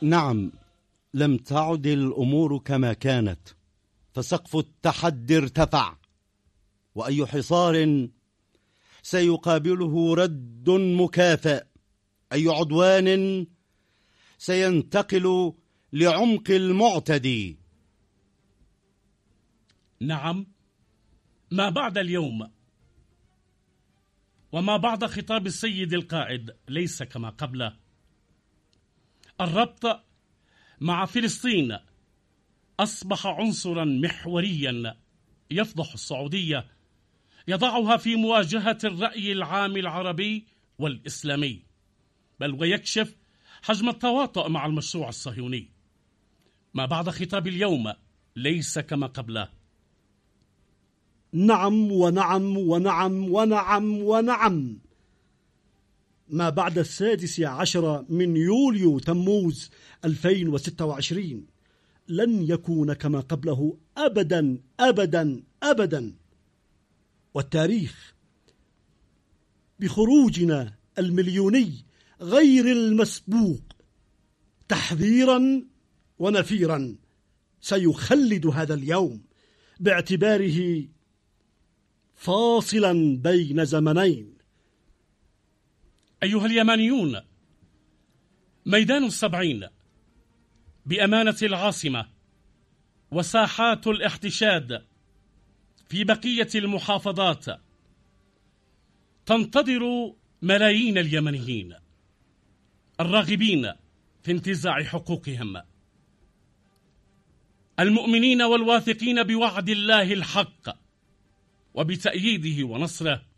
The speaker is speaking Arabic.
نعم، لم تعد الأمور كما كانت، فسقف التحدي ارتفع، وأي حصار سيقابله رد مكافئ، أي عدوان سينتقل لعمق المعتدي. نعم، ما بعد اليوم وما بعد خطاب السيد القائد ليس كما قبله. الربط مع فلسطين أصبح عنصرا محوريا يفضح السعودية، يضعها في مواجهة الرأي العام العربي والإسلامي، بل ويكشف حجم التواطؤ مع المشروع الصهيوني. ما بعد خطاب اليوم ليس كما قبله. نعم ونعم ونعم ونعم ونعم. ما بعد 16 من يوليو تموز 2026 لن يكون كما قبله أبدا أبدا أبدا. والتاريخ بخروجنا المليوني غير المسبوق تحذيرا ونفيرا سيخلد هذا اليوم باعتباره فاصلا بين زمنين. أيها اليمانيون، ميدان السبعين بأمانة العاصمة وساحات الاحتشاد في بقية المحافظات تنتظر ملايين اليمنيين الراغبين في انتزاع حقوقهم، المؤمنين والواثقين بوعد الله الحق وبتأييده ونصره،